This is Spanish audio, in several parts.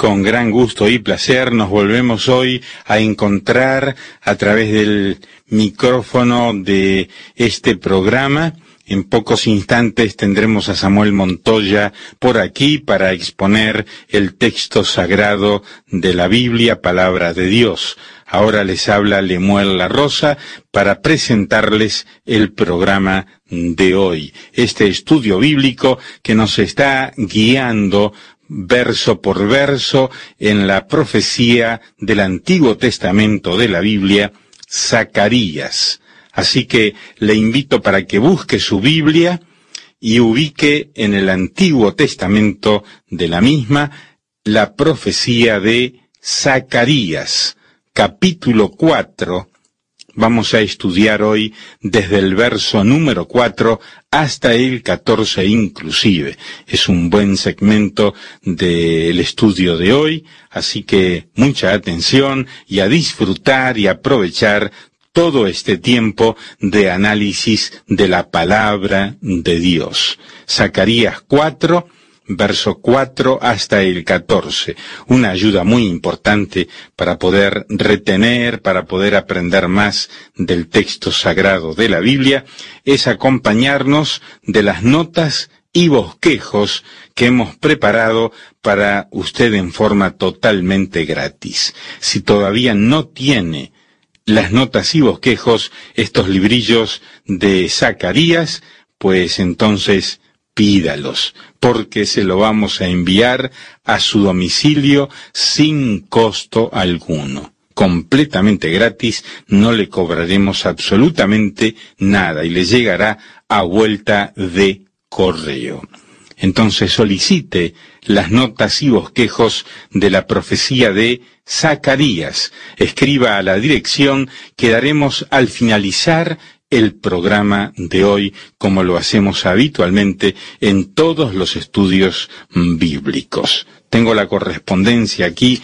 Con gran gusto y placer nos volvemos hoy a encontrar a través del micrófono de este programa. En pocos instantes tendremos a Samuel Montoya por aquí para exponer el texto sagrado de la Biblia, Palabra de Dios. Ahora les habla Lemuel La Rosa para presentarles el programa de hoy. Este estudio bíblico que nos está guiando verso por verso en la profecía del Antiguo Testamento de la Biblia, Zacarías. Así que le invito para que busque su Biblia y ubique en el Antiguo Testamento de la misma la profecía de Zacarías, capítulo 4. Vamos a estudiar hoy desde el verso número 4 hasta el 14 inclusive. Es un buen segmento del estudio de hoy, así que mucha atención y a disfrutar y aprovechar todo este tiempo de análisis de la palabra de Dios. Zacarías 4, verso 4 hasta el 14. Una ayuda muy importante para poder retener, para poder aprender más del texto sagrado de la Biblia, es acompañarnos de las notas y bosquejos que hemos preparado para usted en forma totalmente gratis. Si todavía no tiene las notas y bosquejos, estos librillos de Zacarías, pues entonces pídalos, porque se lo vamos a enviar a su domicilio sin costo alguno. Completamente gratis, no le cobraremos absolutamente nada y le llegará a vuelta de correo. Entonces solicite las notas y bosquejos de la profecía de Zacarías. Escriba a la dirección que daremos al finalizar el programa de hoy, como lo hacemos habitualmente en todos los estudios bíblicos. Tengo la correspondencia aquí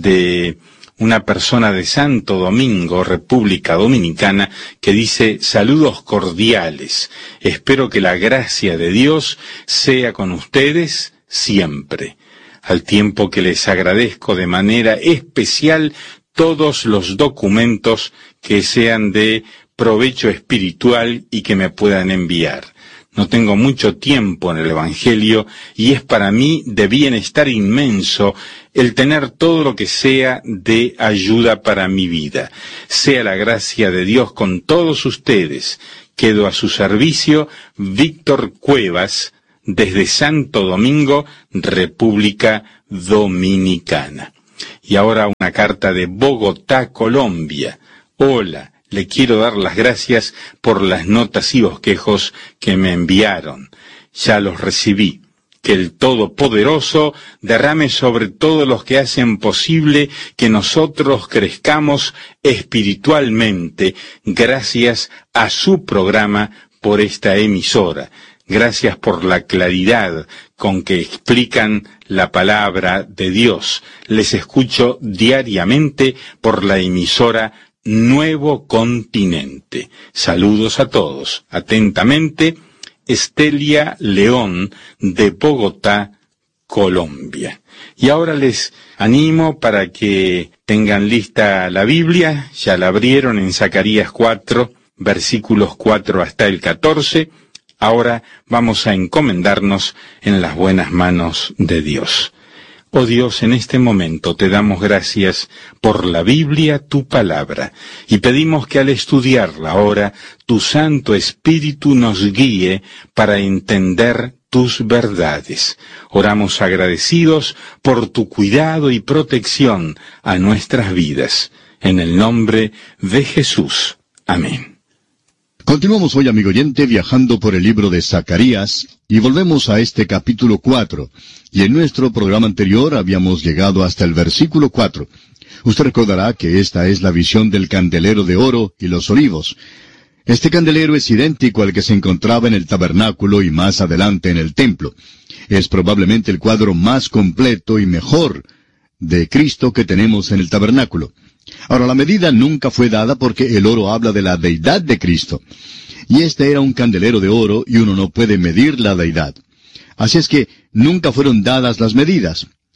de una persona de Santo Domingo, República Dominicana, que dice: saludos cordiales. Espero que la gracia de Dios sea con ustedes siempre. Al tiempo que les agradezco de manera especial todos los documentos que sean de provecho espiritual y que me puedan enviar. No tengo mucho tiempo en el Evangelio y es para mí de bienestar inmenso el tener todo lo que sea de ayuda para mi vida. Sea la gracia de Dios con todos ustedes. Quedo a su servicio, Víctor Cuevas, desde Santo Domingo, República Dominicana. Y ahora una carta de Bogotá, Colombia. Hola. Le quiero dar las gracias por las notas y bosquejos que me enviaron. Ya los recibí. Que el Todopoderoso derrame sobre todos los que hacen posible que nosotros crezcamos espiritualmente gracias a su programa por esta emisora. Gracias por la claridad con que explican la palabra de Dios. Les escucho diariamente por la emisora Nuevo Continente. Saludos a todos. Atentamente, Estelia León, de Bogotá, Colombia. Y ahora les animo para que tengan lista la Biblia. Ya la abrieron en Zacarías 4, versículos 4 hasta el 14. Ahora vamos a encomendarnos en las buenas manos de Dios. Oh Dios, en este momento te damos gracias por la Biblia, tu palabra, y pedimos que al estudiarla ahora, tu Santo Espíritu nos guíe para entender tus verdades. Oramos agradecidos por tu cuidado y protección a nuestras vidas. En el nombre de Jesús. Amén. Continuamos hoy, amigo oyente, viajando por el libro de Zacarías, y volvemos a este capítulo 4. Y en nuestro programa anterior habíamos llegado hasta el versículo 4. Usted recordará que esta es la visión del candelero de oro y los olivos. Este candelero es idéntico al que se encontraba en el tabernáculo y más adelante en el templo. Es probablemente el cuadro más completo y mejor de Cristo que tenemos en el tabernáculo. Ahora, la medida nunca fue dada porque el oro habla de la deidad de Cristo. Y este era un candelero de oro y uno no puede medir la deidad. Así es que nunca fueron dadas las medidas.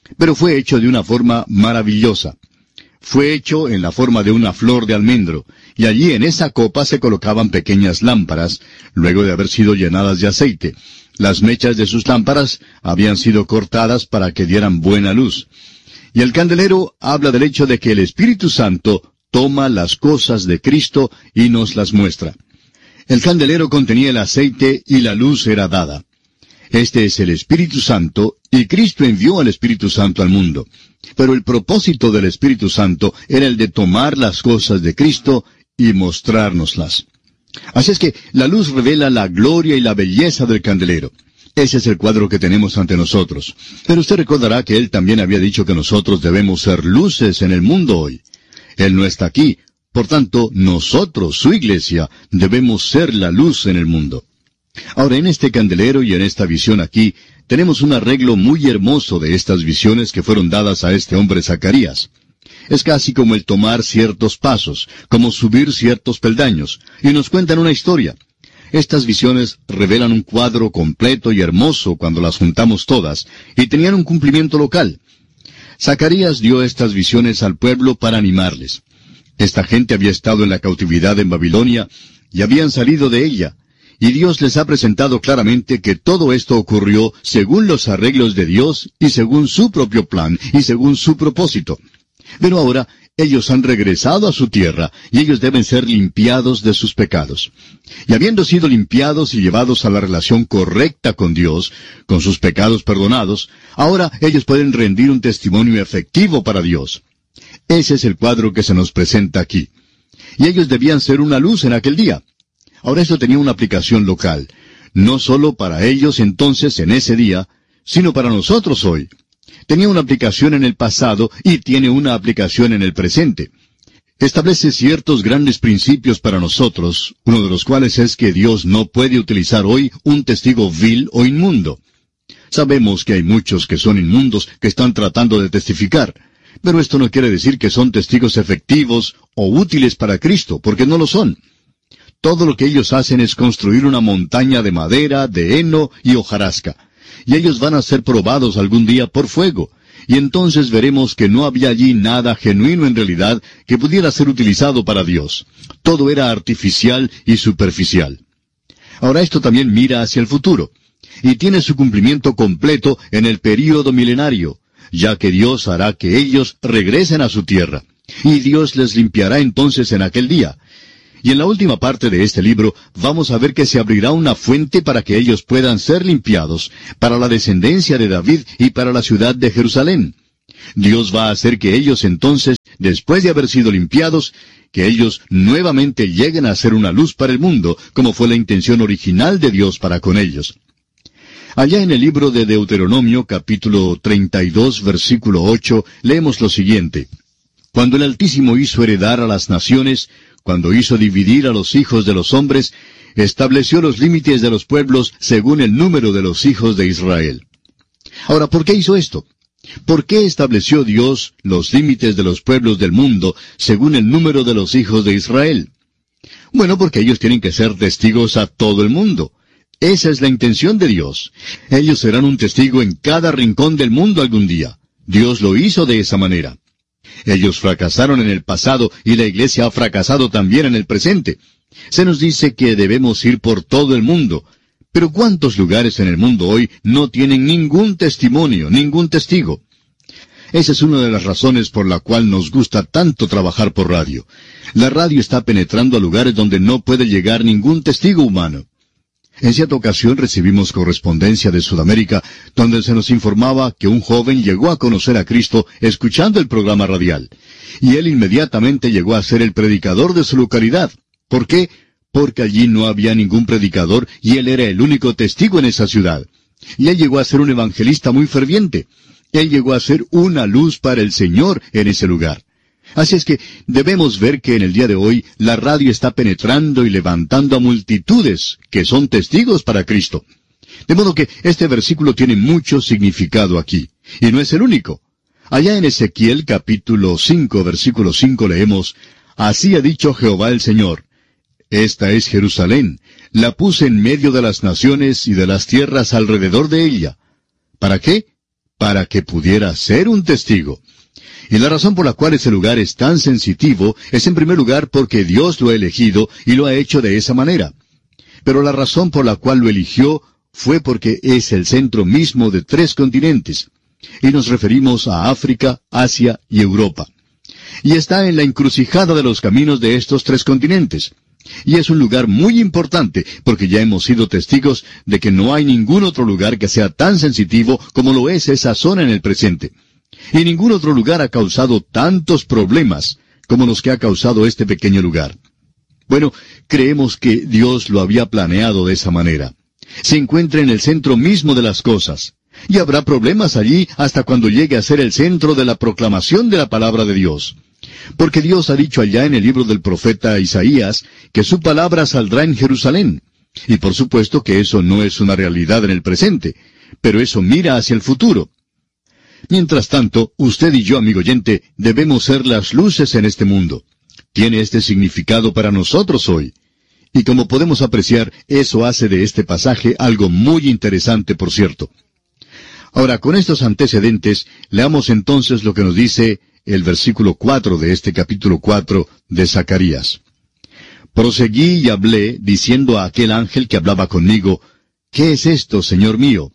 Pero fue hecho de una forma maravillosa. Fue hecho en la forma de una flor de almendro, y allí en esa copa se colocaban pequeñas lámparas, luego de haber sido llenadas de aceite. Las mechas de sus lámparas habían sido cortadas para que dieran buena luz. Y el candelero habla del hecho de que el Espíritu Santo toma las cosas de Cristo y nos las muestra. El candelero contenía el aceite y la luz era dada. Este es el Espíritu Santo, y Cristo envió al Espíritu Santo al mundo. Pero el propósito del Espíritu Santo era el de tomar las cosas de Cristo y mostrárnoslas. Así es que la luz revela la gloria y la belleza del candelero. Ese es el cuadro que tenemos ante nosotros. Pero usted recordará que Él también había dicho que nosotros debemos ser luces en el mundo hoy. Él no está aquí. Por tanto, nosotros, su iglesia, debemos ser la luz en el mundo. Ahora, en este candelero y en esta visión aquí, tenemos un arreglo muy hermoso de estas visiones que fueron dadas a este hombre Zacarías. Es casi como el tomar ciertos pasos, como subir ciertos peldaños, y nos cuentan una historia. Estas visiones revelan un cuadro completo y hermoso cuando las juntamos todas, y tenían un cumplimiento local. Zacarías dio estas visiones al pueblo para animarles. Esta gente había estado en la cautividad en Babilonia, y habían salido de ella. Y Dios les ha presentado claramente que todo esto ocurrió según los arreglos de Dios y según su propio plan y según su propósito. Pero ahora ellos han regresado a su tierra y ellos deben ser limpiados de sus pecados. Y habiendo sido limpiados y llevados a la relación correcta con Dios, con sus pecados perdonados, ahora ellos pueden rendir un testimonio efectivo para Dios. Ese es el cuadro que se nos presenta aquí. Y ellos debían ser una luz en aquel día. Ahora esto tenía una aplicación local, no solo para ellos entonces en ese día, sino para nosotros hoy. Tenía una aplicación en el pasado y tiene una aplicación en el presente. Establece ciertos grandes principios para nosotros, uno de los cuales es que Dios no puede utilizar hoy un testigo vil o inmundo. Sabemos que hay muchos que son inmundos que están tratando de testificar, pero esto no quiere decir que son testigos efectivos o útiles para Cristo, porque no lo son. Todo lo que ellos hacen es construir una montaña de madera, de heno y hojarasca. Y ellos van a ser probados algún día por fuego. Y entonces veremos que no había allí nada genuino en realidad que pudiera ser utilizado para Dios. Todo era artificial y superficial. Ahora esto también mira hacia el futuro. Y tiene su cumplimiento completo en el período milenario, ya que Dios hará que ellos regresen a su tierra. Y Dios les limpiará entonces en aquel día. Y en la última parte de este libro vamos a ver que se abrirá una fuente para que ellos puedan ser limpiados, para la descendencia de David y para la ciudad de Jerusalén. Dios va a hacer que ellos entonces, después de haber sido limpiados, que ellos nuevamente lleguen a ser una luz para el mundo, como fue la intención original de Dios para con ellos. Allá en el libro de Deuteronomio, capítulo 32, versículo 8, leemos lo siguiente. Cuando el Altísimo hizo heredar a las naciones, cuando hizo dividir a los hijos de los hombres, estableció los límites de los pueblos según el número de los hijos de Israel. Ahora, ¿por qué hizo esto? ¿Por qué estableció Dios los límites de los pueblos del mundo según el número de los hijos de Israel? Bueno, porque ellos tienen que ser testigos a todo el mundo. Esa es la intención de Dios. Ellos serán un testigo en cada rincón del mundo algún día. Dios lo hizo de esa manera. Ellos fracasaron en el pasado y la iglesia ha fracasado también en el presente. Se nos dice que debemos ir por todo el mundo. Pero ¿cuántos lugares en el mundo hoy no tienen ningún testimonio, ningún testigo? Esa es una de las razones por la cual nos gusta tanto trabajar por radio. La radio está penetrando a lugares donde no puede llegar ningún testigo humano. En cierta ocasión recibimos correspondencia de Sudamérica, donde se nos informaba que un joven llegó a conocer a Cristo escuchando el programa radial. Y él inmediatamente llegó a ser el predicador de su localidad. ¿Por qué? Porque allí no había ningún predicador y él era el único testigo en esa ciudad. Y él llegó a ser un evangelista muy ferviente. Él llegó a ser una luz para el Señor en ese lugar. Así es que debemos ver que en el día de hoy la radio está penetrando y levantando a multitudes que son testigos para Cristo. De modo que este versículo tiene mucho significado aquí. Y no es el único. Allá en Ezequiel capítulo 5, versículo 5 leemos, Así ha dicho Jehová el Señor, Esta es Jerusalén, la puse en medio de las naciones y de las tierras alrededor de ella. ¿Para qué? para que pudiera ser un testigo. Y la razón por la cual ese lugar es tan sensitivo es en primer lugar porque Dios lo ha elegido y lo ha hecho de esa manera. Pero la razón por la cual lo eligió fue porque es el centro mismo de 3 continentes. Y nos referimos a África, Asia y Europa. Y está en la encrucijada de los caminos de estos 3 continentes. Y es un lugar muy importante, porque ya hemos sido testigos de que no hay ningún otro lugar que sea tan sensitivo como lo es esa zona en el presente. Y ningún otro lugar ha causado tantos problemas como los que ha causado este pequeño lugar. Bueno, creemos que Dios lo había planeado de esa manera. Se encuentra en el centro mismo de las cosas. Y habrá problemas allí hasta cuando llegue a ser el centro de la proclamación de la palabra de Dios. Porque Dios ha dicho allá en el libro del profeta Isaías que su palabra saldrá en Jerusalén. Y por supuesto que eso no es una realidad en el presente, pero eso mira hacia el futuro. Mientras tanto, usted y yo, amigo oyente, debemos ser las luces en este mundo. Tiene este significado para nosotros hoy. Y como podemos apreciar, eso hace de este pasaje algo muy interesante, por cierto. Ahora, con estos antecedentes, leamos entonces lo que nos dice el versículo 4 de este capítulo 4 de Zacarías. Proseguí y hablé, diciendo a aquel ángel que hablaba conmigo, ¿qué es esto, Señor mío?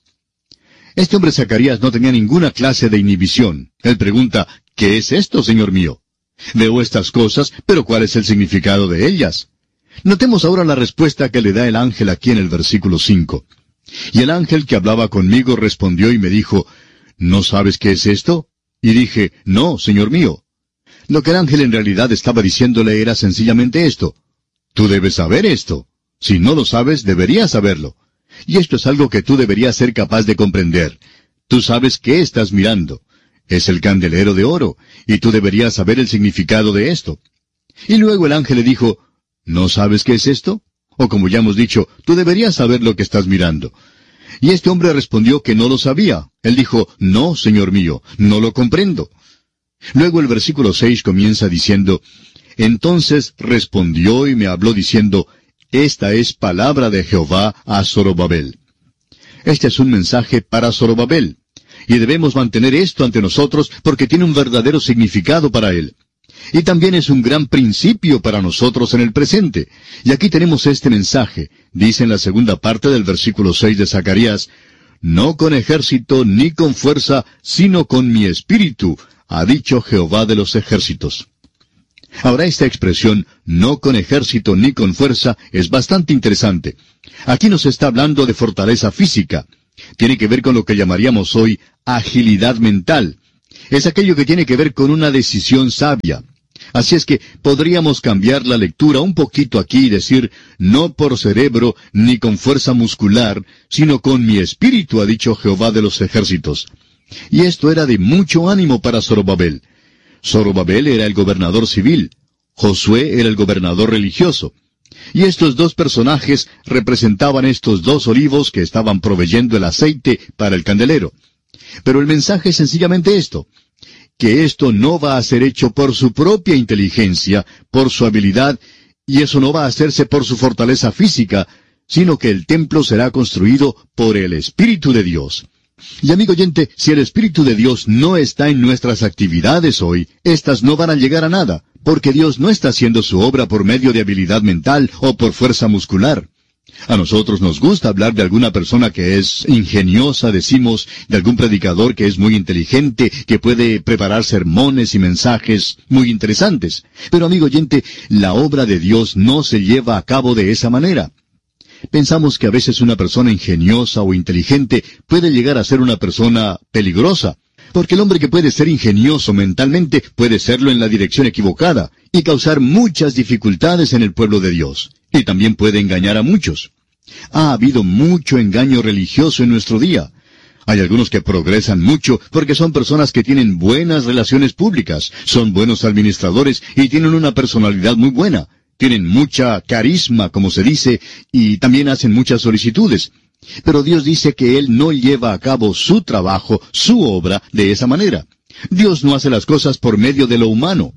Este hombre Zacarías no tenía ninguna clase de inhibición. Él pregunta, ¿qué es esto, Señor mío? Veo estas cosas, pero ¿cuál es el significado de ellas? Notemos ahora la respuesta que le da el ángel aquí en el versículo 5. Y el ángel que hablaba conmigo respondió y me dijo, ¿no sabes qué es esto? Y dije, no, Señor mío. Lo que el ángel en realidad estaba diciéndole era sencillamente esto. Tú debes saber esto. Si no lo sabes, deberías saberlo. Y esto es algo que tú deberías ser capaz de comprender. Tú sabes qué estás mirando. Es el candelero de oro, y tú deberías saber el significado de esto. Y luego el ángel le dijo, ¿no sabes qué es esto? O como ya hemos dicho, tú deberías saber lo que estás mirando. Y este hombre respondió que no lo sabía. Él dijo, no, Señor mío, no lo comprendo. Luego el versículo 6 comienza diciendo, entonces respondió y me habló diciendo, esta es palabra de Jehová a Zorobabel. Este es un mensaje para Zorobabel. Y debemos mantener esto ante nosotros porque tiene un verdadero significado para él. Y también es un gran principio para nosotros en el presente. Y aquí tenemos este mensaje. Dice en la segunda parte del versículo 6 de Zacarías, no con ejército ni con fuerza, sino con mi espíritu, ha dicho Jehová de los ejércitos. Ahora esta expresión, no con ejército ni con fuerza, es bastante interesante. Aquí nos está hablando de fortaleza física. Tiene que ver con lo que llamaríamos hoy agilidad mental. Es aquello que tiene que ver con una decisión sabia. Así es que podríamos cambiar la lectura un poquito aquí y decir, no por cerebro ni con fuerza muscular, sino con mi espíritu, ha dicho Jehová de los ejércitos. Y esto era de mucho ánimo para Zorobabel. Zorobabel era el gobernador civil. Josué era el gobernador religioso. Y estos dos personajes representaban estos dos olivos que estaban proveyendo el aceite para el candelero. Pero el mensaje es sencillamente esto, que esto no va a ser hecho por su propia inteligencia, por su habilidad, y eso no va a hacerse por su fortaleza física, sino que el templo será construido por el Espíritu de Dios. Y amigo oyente, si el Espíritu de Dios no está en nuestras actividades hoy, éstas no van a llegar a nada, porque Dios no está haciendo su obra por medio de habilidad mental o por fuerza muscular. A nosotros nos gusta hablar de alguna persona que es ingeniosa, decimos, de algún predicador que es muy inteligente, que puede preparar sermones y mensajes muy interesantes. Pero amigo oyente, la obra de Dios no se lleva a cabo de esa manera. Pensamos que a veces una persona ingeniosa o inteligente puede llegar a ser una persona peligrosa, porque el hombre que puede ser ingenioso mentalmente puede serlo en la dirección equivocada y causar muchas dificultades en el pueblo de Dios, y también puede engañar a muchos. Ha habido mucho engaño religioso en nuestro día. Hay algunos que progresan mucho porque son personas que tienen buenas relaciones públicas, son buenos administradores y tienen una personalidad muy buena. Tienen mucha carisma, como se dice, y también hacen muchas solicitudes. Pero Dios dice que Él no lleva a cabo su trabajo, su obra, de esa manera. Dios no hace las cosas por medio de lo humano.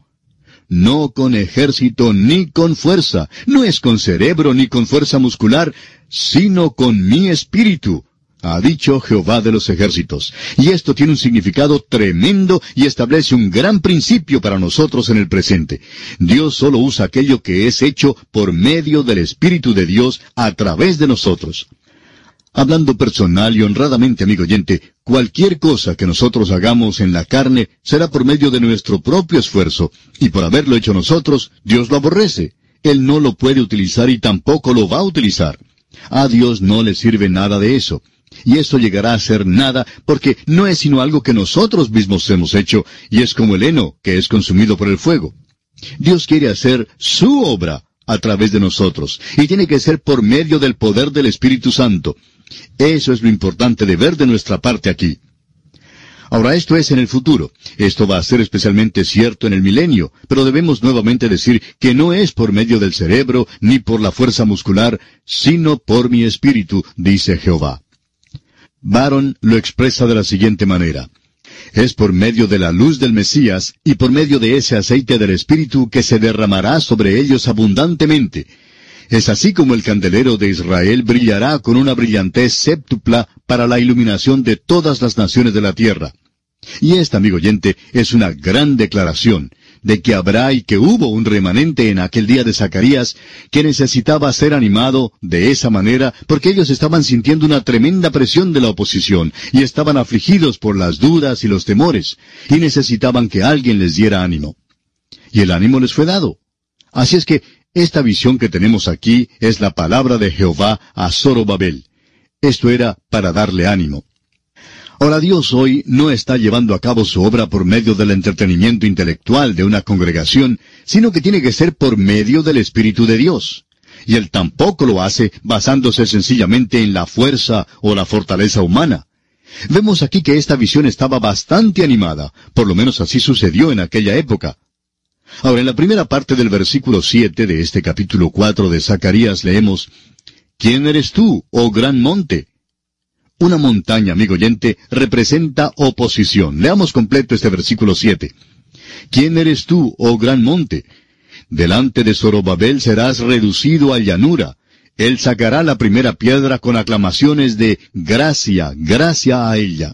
No con ejército ni con fuerza, no es con cerebro ni con fuerza muscular, sino con mi espíritu, ha dicho Jehová de los ejércitos. Y esto tiene un significado tremendo y establece un gran principio para nosotros en el presente. Dios solo usa aquello que es hecho por medio del Espíritu de Dios a través de nosotros. Hablando personal y honradamente, amigo oyente, cualquier cosa que nosotros hagamos en la carne será por medio de nuestro propio esfuerzo, y por haberlo hecho nosotros, Dios lo aborrece. Él no lo puede utilizar y tampoco lo va a utilizar. A Dios no le sirve nada de eso. Y eso llegará a ser nada porque no es sino algo que nosotros mismos hemos hecho, y es como el heno que es consumido por el fuego. Dios quiere hacer su obra a través de nosotros, y tiene que ser por medio del poder del Espíritu Santo. Eso es lo importante de ver de nuestra parte aquí. Ahora, esto es en el futuro. Esto va a ser especialmente cierto en el milenio, pero debemos nuevamente decir que no es por medio del cerebro, ni por la fuerza muscular, sino por mi espíritu, dice Jehová. Baron lo expresa de la siguiente manera: es por medio de la luz del Mesías y por medio de ese aceite del Espíritu que se derramará sobre ellos abundantemente. Es así como el candelero de Israel brillará con una brillantez séptupla para la iluminación de todas las naciones de la tierra. Y esta, amigo oyente, es una gran declaración de que habrá y que hubo un remanente en aquel día de Zacarías que necesitaba ser animado de esa manera porque ellos estaban sintiendo una tremenda presión de la oposición y estaban afligidos por las dudas y los temores y necesitaban que alguien les diera ánimo. Y el ánimo les fue dado. Así es que esta visión que tenemos aquí es la palabra de Jehová a Zorobabel. Esto era para darle ánimo. Ahora, Dios hoy no está llevando a cabo su obra por medio del entretenimiento intelectual de una congregación, sino que tiene que ser por medio del Espíritu de Dios. Y Él tampoco lo hace basándose sencillamente en la fuerza o la fortaleza humana. Vemos aquí que esta visión estaba bastante animada, por lo menos así sucedió en aquella época. Ahora, en la primera parte del versículo 7 de este capítulo 4 de Zacarías leemos: ¿Quién eres tú, oh gran monte? Una montaña, amigo oyente, representa oposición. Leamos completo este versículo 7. ¿Quién eres tú, oh gran monte? Delante de Zorobabel serás reducido a llanura. Él sacará la primera piedra con aclamaciones de gracia, gracia a ella.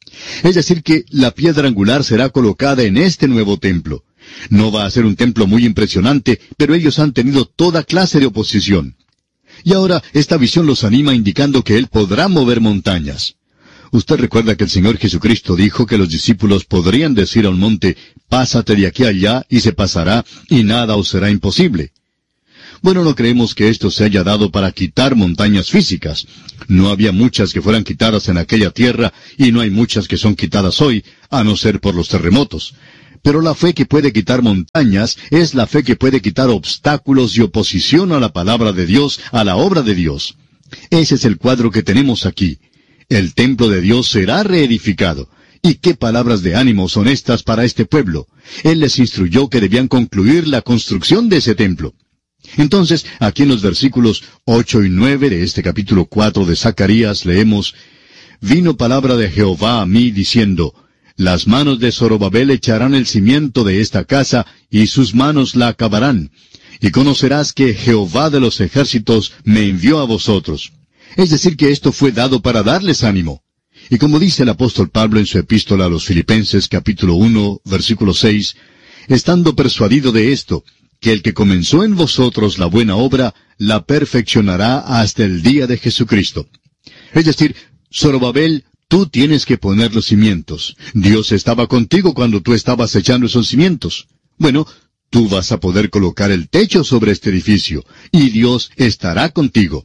Es decir, que la piedra angular será colocada en este nuevo templo. No va a ser un templo muy impresionante, pero ellos han tenido toda clase de oposición. Y ahora esta visión los anima indicando que Él podrá mover montañas. Usted recuerda que el Señor Jesucristo dijo que los discípulos podrían decir a un monte: pásate de aquí a allá, y se pasará, y nada os será imposible. Bueno, no creemos que esto se haya dado para quitar montañas físicas. No había muchas que fueran quitadas en aquella tierra, y no hay muchas que son quitadas hoy, a no ser por los terremotos. Pero la fe que puede quitar montañas es la fe que puede quitar obstáculos y oposición a la palabra de Dios, a la obra de Dios. Ese es el cuadro que tenemos aquí. El templo de Dios será reedificado. ¿Y qué palabras de ánimo son estas para este pueblo? Él les instruyó que debían concluir la construcción de ese templo. Entonces, aquí en los versículos 8 y 9 de este capítulo 4 de Zacarías leemos: Vino palabra de Jehová a mí diciendo: Las manos de Zorobabel echarán el cimiento de esta casa, y sus manos la acabarán. Y conocerás que Jehová de los ejércitos me envió a vosotros. Es decir, que esto fue dado para darles ánimo. Y como dice el apóstol Pablo en su epístola a los Filipenses, capítulo 1, versículo 6, estando persuadido de esto, que el que comenzó en vosotros la buena obra, la perfeccionará hasta el día de Jesucristo. Es decir, Zorobabel, tú tienes que poner los cimientos. Dios estaba contigo cuando tú estabas echando esos cimientos. Bueno, tú vas a poder colocar el techo sobre este edificio, y Dios estará contigo.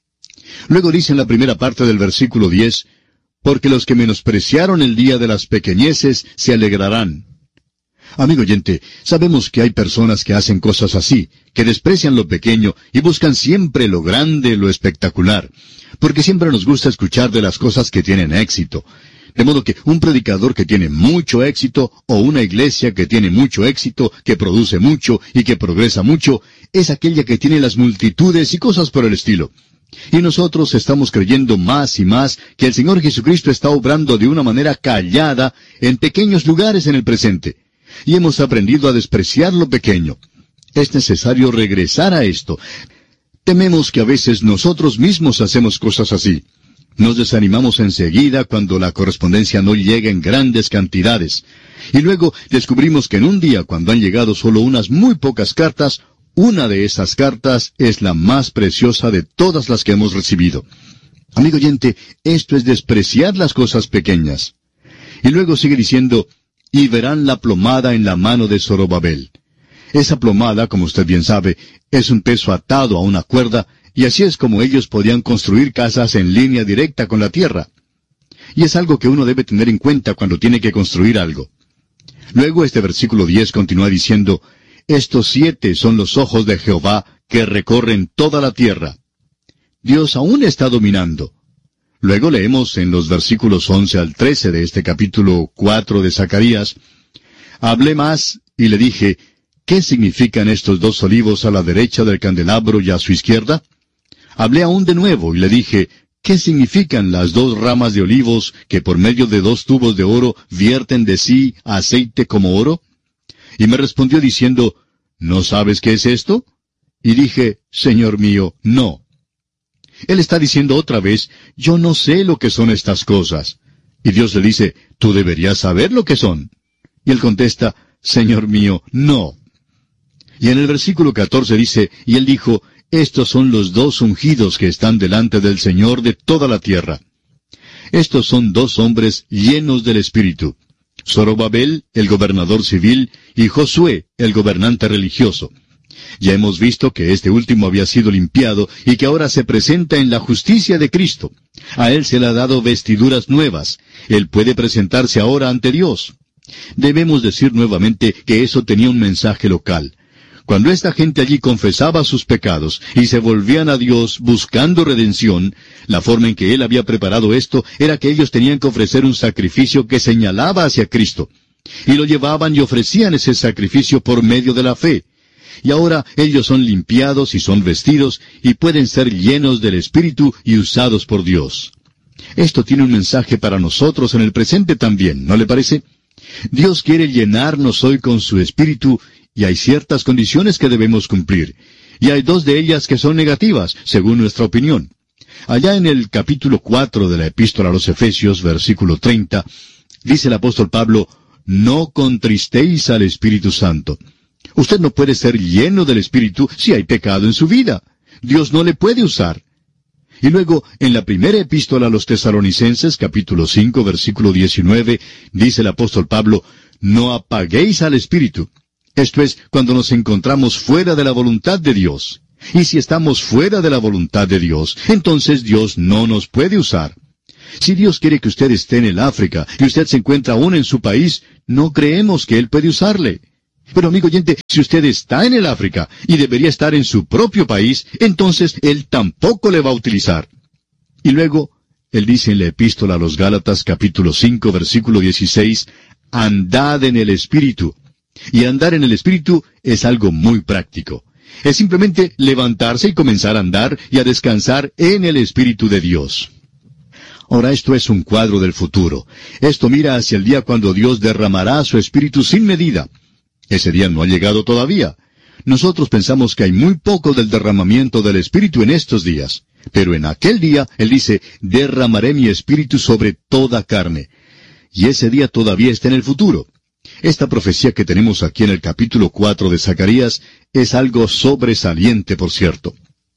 Luego dice en la primera parte del versículo 10, porque los que menospreciaron el día de las pequeñeces se alegrarán. Amigo oyente, sabemos que hay personas que hacen cosas así, que desprecian lo pequeño y buscan siempre lo grande, lo espectacular, porque siempre nos gusta escuchar de las cosas que tienen éxito. De modo que un predicador que tiene mucho éxito, o una iglesia que tiene mucho éxito, que produce mucho y que progresa mucho, es aquella que tiene las multitudes y cosas por el estilo. Y nosotros estamos creyendo más y más que el Señor Jesucristo está obrando de una manera callada en pequeños lugares en el presente. Y hemos aprendido a despreciar lo pequeño. Es necesario regresar a esto. Tememos que a veces nosotros mismos hacemos cosas así. Nos desanimamos enseguida cuando la correspondencia no llega en grandes cantidades. Y luego descubrimos que en un día, cuando han llegado solo unas muy pocas cartas, una de esas cartas es la más preciosa de todas las que hemos recibido. Amigo oyente, esto es despreciar las cosas pequeñas. Y luego sigue diciendo, y verán la plomada en la mano de Zorobabel. Esa plomada, como usted bien sabe, es un peso atado a una cuerda, y así es como ellos podían construir casas en línea directa con la tierra. Y es algo que uno debe tener en cuenta cuando tiene que construir algo. Luego este versículo 10 continúa diciendo, estos 7 son los ojos de Jehová que recorren toda la tierra. Dios aún está dominando. Luego leemos en los versículos 11 al 13 de este capítulo 4 de Zacarías, hablé más y le dije, ¿qué significan estos 2 olivos a la derecha del candelabro y a su izquierda? Hablé aún de nuevo y le dije, ¿qué significan las 2 ramas de olivos que por medio de 2 tubos de oro vierten de sí aceite como oro? Y me respondió diciendo, ¿no sabes qué es esto? Y dije, Señor mío, no. Él está diciendo otra vez, yo no sé lo que son estas cosas. Y Dios le dice, tú deberías saber lo que son. Y él contesta, Señor mío, no. Y en el versículo 14 dice, y él dijo, estos son los 2 ungidos que están delante del Señor de toda la tierra. Estos son 2 hombres llenos del Espíritu. Zorobabel, el gobernador civil, y Josué, el gobernante religioso. Ya hemos visto que este último había sido limpiado y que ahora se presenta en la justicia de Cristo. A él se le ha dado vestiduras nuevas. Él puede presentarse ahora ante Dios. Debemos decir nuevamente que eso tenía un mensaje local. Cuando esta gente allí confesaba sus pecados y se volvían a Dios buscando redención, la forma en que Él había preparado esto era que ellos tenían que ofrecer un sacrificio que señalaba hacia Cristo. Y lo llevaban y ofrecían ese sacrificio por medio de la fe. Y ahora ellos son limpiados y son vestidos y pueden ser llenos del Espíritu y usados por Dios. Esto tiene un mensaje para nosotros en el presente también, ¿no le parece? Dios quiere llenarnos hoy con su Espíritu y hay ciertas condiciones que debemos cumplir. Y hay 2 de ellas que son negativas, según nuestra opinión. Allá en el capítulo 4 de la Epístola a los Efesios, versículo 30, dice el apóstol Pablo, no contristéis al Espíritu Santo. Usted no puede ser lleno del Espíritu si hay pecado en su vida. Dios no le puede usar. Y luego, en la primera epístola a los Tesalonicenses, capítulo 5, versículo 19, dice el apóstol Pablo, no apaguéis al Espíritu. Esto es, cuando nos encontramos fuera de la voluntad de Dios. Y si estamos fuera de la voluntad de Dios, entonces Dios no nos puede usar. Si Dios quiere que usted esté en el África y usted se encuentra aún en su país, no creemos que Él puede usarle. Pero amigo oyente, si usted está en el África y debería estar en su propio país, entonces Él tampoco le va a utilizar. Y luego, Él dice en la Epístola a los Gálatas capítulo 5 versículo 16, andad en el Espíritu. Y andar en el Espíritu es algo muy práctico. Es simplemente levantarse y comenzar a andar y a descansar en el Espíritu de Dios. Ahora esto es un cuadro del futuro. Esto mira hacia el día cuando Dios derramará su Espíritu sin medida. Ese día no ha llegado todavía. Nosotros pensamos que hay muy poco del derramamiento del Espíritu en estos días. Pero en aquel día, Él dice, derramaré mi Espíritu sobre toda carne. Y ese día todavía está en el futuro. Esta profecía que tenemos aquí en el capítulo 4 de Zacarías es algo sobresaliente, por cierto.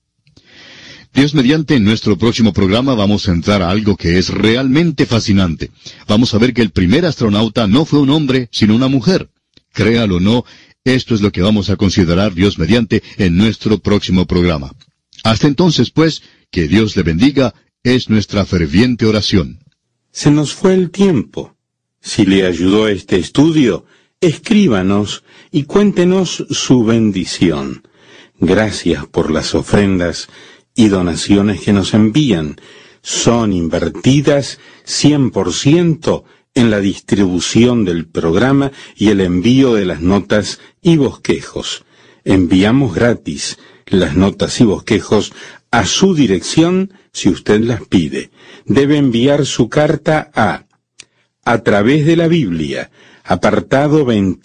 Dios mediante, en nuestro próximo programa vamos a entrar a algo que es realmente fascinante. Vamos a ver que el primer astronauta no fue un hombre, sino una mujer. Créalo o no, esto es lo que vamos a considerar Dios mediante en nuestro próximo programa. Hasta entonces, pues, que Dios le bendiga, es nuestra ferviente oración. Se nos fue el tiempo. Si le ayudó este estudio, escríbanos y cuéntenos su bendición. Gracias por las ofrendas y donaciones que nos envían. Son invertidas 100% en la distribución del programa y el envío de las notas y bosquejos. Enviamos gratis las notas y bosquejos a su dirección si usted las pide. Debe enviar su carta a través de la Biblia, apartado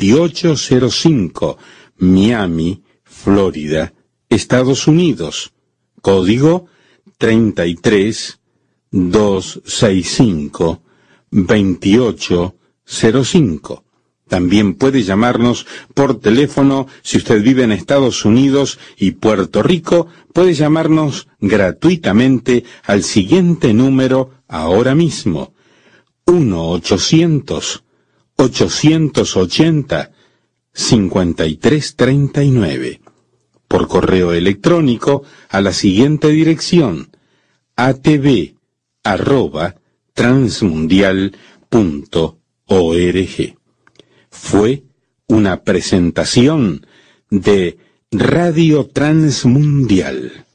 2805, Miami, Florida, Estados Unidos, código 33 265-2805. También puede llamarnos por teléfono si usted vive en Estados Unidos y Puerto Rico. Puede llamarnos gratuitamente al siguiente número ahora mismo: 1-800-880-5339. Por correo electrónico a la siguiente dirección: atv@transmundial.org. Fue una presentación de Radio Transmundial.